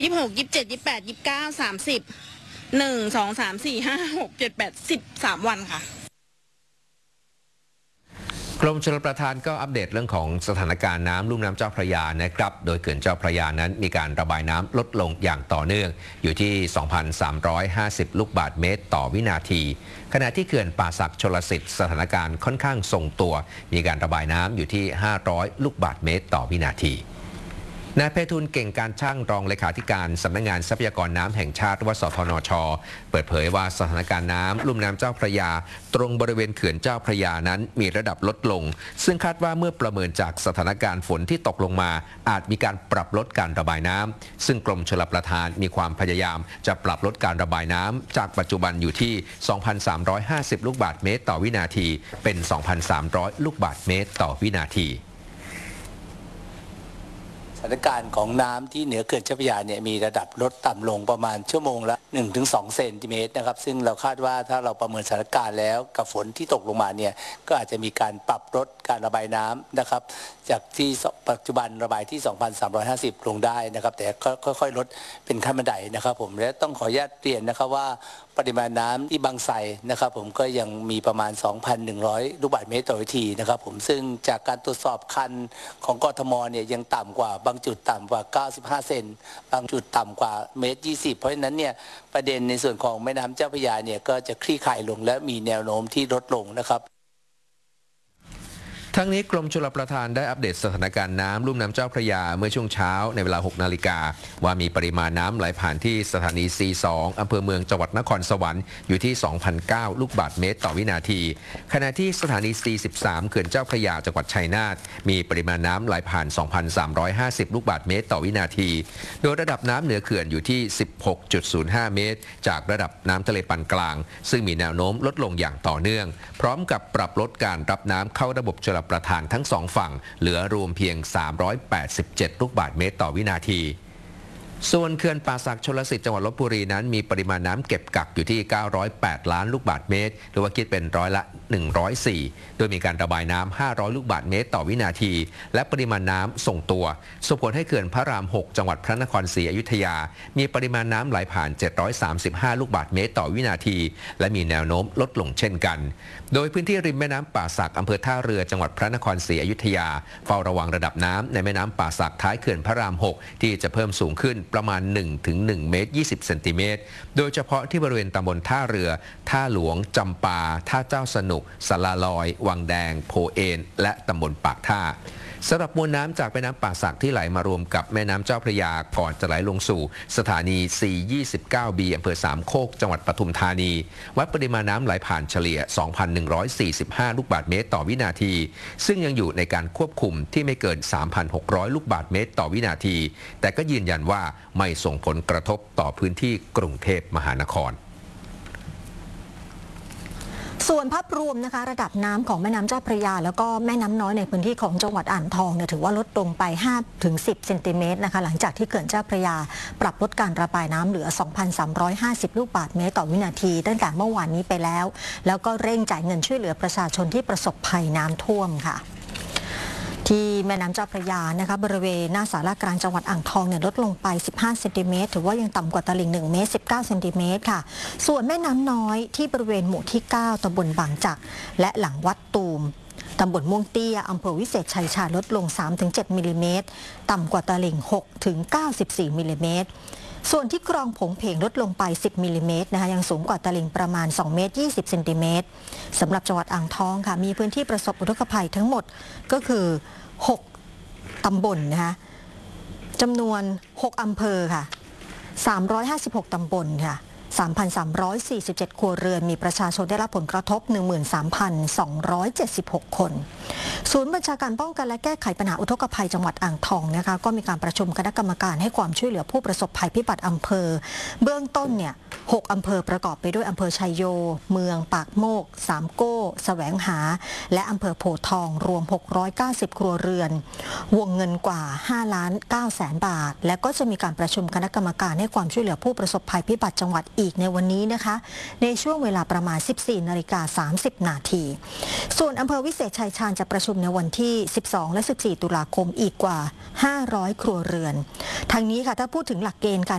26 27 28 29 30 1 2 3 4 5 6 7 8 10 3 วันค่ะกรมชลประทานก็อัปเดตเรื่องของสถานการณ์น้ำลุ่มน้ำเจ้าพระยานะครับโดยเขื่อนเจ้าพระยานั้นมีการระบายน้ำลดลงอย่างต่อเนื่องอยู่ที่ 2,350 ลูกบาศก์เมตรต่อวินาทีขณะที่เขื่อนป่าสักชลสิทธิ์สถานการณ์ค่อนข้างทรงตัวมีการระบายน้ำอยู่ที่ 500 ลูกบาศก์เมตรต่อวินาทีนายไพฑูรย์เก่งการช่างรองเลขาธิการสำนักงานทรัพยากรน้ำแห่งชาติหรือว่าสทนช.เปิดเผยว่าสถานการณ์น้ำลุ่มน้ำเจ้าพระยาตรงบริเวณเขื่อนเจ้าพระยานั้นมีระดับลดลงซึ่งคาดว่าเมื่อประเมินจากสถานการณ์ฝนที่ตกลงมาอาจมีการปรับลดการระบายน้ำซึ่งกรมชลประทานมีความพยายามจะปรับลดการระบายน้ำจากปัจจุบันอยู่ที่ 2,350 ลูกบาศก์เมตรต่อวินาทีเป็น 2,300 ลูกบาศก์เมตรต่อวินาทีสถานการณ์ของน้ำที่เหนือเขื่อนเจ้าพระยาเนี่ยมีระดับลดต่ำลงประมาณชั่วโมงละ 1-2 เซนติเมตรนะครับซึ่งเราคาดว่าถ้าเราประเมินสถานการณ์แล้วกับฝนที่ตกลงมาเนี่ยก็อาจจะมีการปรับลดการระบายน้ำนะครับจากที่ปัจจุบันระบายที่ 2,350 ลงได้นะครับแต่ก็ค่อยๆลดเป็นขั้นบันไดนะครับผมและต้องขออนุญาตเรียนนะครับว่าปริมาณน้ำที่บางไทรนะครับผมก็ยังมีประมาณ 2,100 ลูกบาศก์เมตรต่อวินาทีนะครับผมซึ่งจากการตรวจสอบคันของกทมเนี่ยยังต่ำกว่าบางจุดต่ำกว่า 95 เซนบางจุดต่ำกว่าเมตร 20เพราะฉะนั้นเนี่ยประเด็นในส่วนของแม่น้ำเจ้าพระยาเนี่ยก็จะคลี่คลายลงและมีแนวโน้มที่ลดลงนะครับทั้งนี้กรมชลประทานได้อัปเดตสถานการณ์น้ำลุ่มน้ำเจ้าพระยาเมื่อช่วงเช้าในเวลา 6 นาฬิกาว่ามีปริมาณน้ำไหลผ่านที่สถานี C2 อำเภอเมืองจังหวัดนครสวรรค์อยู่ที่ 2,009 ลูกบาศก์เมตรต่อวินาทีขณะที่สถานี C13 เขื่อนเจ้าพระยาจังหวัดชัยนาทมีปริมาณน้ำไหลผ่าน 2,350 ลูกบาศก์เมตรต่อวินาทีโดยระดับน้ำเหนือเขื่อนอยู่ที่ 16.05 เมตรจากระดับน้ำทะเลปานกลางซึ่งมีแนวโน้มลดลงอย่างต่อเนื่องพร้อมกับปรับลดการรับน้ำเข้าระบบชลประทานทั้งสองฝั่งเหลือรวมเพียง 387 ลูกบาศก์เมตรต่อวินาทีส่วนเขื่อนป่าสักชลสิทธิ์จังหวัดลพบุรีนั้นมีปริมาณน้ำเก็บกักอยู่ที่ 908 ล้านลูกบาศก์เมตรหรือว่าคิดเป็นร้อยละ 104 โดยมีการระบายน้ำ 500 ลูกบาศก์เมตรต่อวินาทีและปริมาณน้ำส่งตัวส่งผลให้เขื่อนพระราม 6 จังหวัดพระนครศรีอยุธยามีปริมาณน้ำไหลผ่าน 735 ลูกบาศก์เมตรต่อวินาทีและมีแนวโน้มลดลงเช่นกันโดยพื้นที่ริมแม่น้ำป่าสักอำเภอท่าเรือจังหวัดพระนครศรีอยุธยาเฝ้าระวังระดับน้ำในแม่น้ำป่าสักท้ายเขื่อนพระราม 6 ที่จะเพิ่มสูงขึ้นประมาณ 1-1 เมตร 20 เซนติเมตรโดยเฉพาะที่บริเวณตำบลท่าเรือท่าหลวงจำปาท่าเจ้าสนุกสลาลอยวังแดงโพเอนและตำบลปากท่าสำหรับมวลน้ำจากแม่น้ำป่าสักที่ไหลมารวมกับแม่น้ำเจ้าพระยาก่อนจะไหลลงสู่สถานี C29B อำเภอสามโคกจังหวัดปทุมธานีวัดปริมาณน้ำไหลผ่านเฉลี่ย 2,145 ลูกบาศก์เมตรต่อวินาทีซึ่งยังอยู่ในการควบคุมที่ไม่เกิน 3,600 ลูกบาศก์เมตรต่อวินาทีแต่ก็ยืนยันว่าไม่ส่งผลกระทบต่อพื้นที่กรุงเทพมหานครส่วนภาพรวมนะคะระดับน้ำของแม่น้ำเจ้าพระยาแล้วก็แม่น้ำน้อยในพื้นที่ของจังหวัดอ่างทองเนี่ยถือว่าลดลงไป 5-10 เซนติเมตรนะคะหลังจากที่เขื่อนเจ้าพระยาปรับลดการระบายน้ำเหลือ 2,350 ลูกบาศก์เมตรต่อวินาทีตั้งแต่เมื่อวานนี้ไปแล้วก็เร่งจ่ายเงินช่วยเหลือประชาชนที่ประสบภัยน้ำท่วมค่ะที่แม่น้ำเจ้าพระยานะคะบริเวณหน้าศาลากลางจังหวัดอ่างทองเนี่ยลดลงไป15เซนติเมตรถือว่ายังต่ำกว่าตลิ่ง1เมตร19เซนติเมตรค่ะส่วนแม่น้ำน้อยที่บริเวณหมู่ที่9ตำบลบางจักและหลังวัดตูมตำบลม่วงเตี้ยอำเภอวิเศษชัยชาญลดลง 3-7 มิลลิเมตรต่ำกว่าตลิ่ง6-94 มิลลิเมตรส่วนที่คลองผงเพงลดลงไป10มิลลิเมตรนะคะยังสูงกว่าตลิ่งประมาณ2เมตร20เซนติเมตรสำหรับจังหวัดอ่างทองค่ะมีพื้นที่ประสบอุทกภัยทั้งหมดก็คือ6ตำบลนะคะจำนวน6อำเภอค่ะ356ตำบลค่ะ 3,347 ครัวเรือนมีประชาชนได้รับผลกระทบ 13,276 คนศูนย์บัญชาการป้องกันและแก้ไขปัญหาอุทกภัยจังหวัดอ่างทองนะคะก็มีการประชุมคณะกรรมการให้ความช่วยเหลือผู้ประสบภัยพิบัติอำเภอเบื้องต้นเนี่ย6อำเภอประกอบไปด้วยอำเภอชัยโยเมืองปากโมกสามโก้แสวงหาและอำเภอโพธิ์ทองรวม690ครัวเรือนวงเงินกว่า5,900,000 บาทและก็จะมีการประชุมคณะกรรมการให้ความช่วยเหลือผู้ประสบภัยพิบัติจังหวัดอีกในวันนี้นะคะในช่วงเวลาประมาณ 14:30 น.ส่วนอำเภอวิเศษชัยชาญจะประชุมในวันที่12และ14ตุลาคมอีกกว่า500ครัวเรือนทางนี้ค่ะถ้าพูดถึงหลักเกณฑ์การ